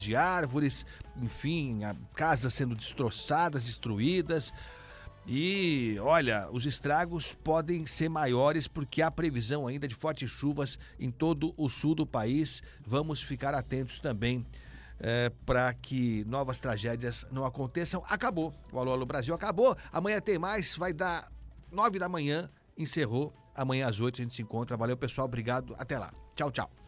de árvores, enfim, casas sendo destroçadas, destruídas. E olha, os estragos podem ser maiores porque há previsão ainda de fortes chuvas em todo o sul do país. Vamos ficar atentos também para que novas tragédias não aconteçam. Acabou. O Alô Alô Brasil acabou. Amanhã tem mais, vai dar 9 da manhã. Encerrou. Amanhã às 8 a gente se encontra. Valeu, pessoal. Obrigado. Até lá. Tchau, tchau.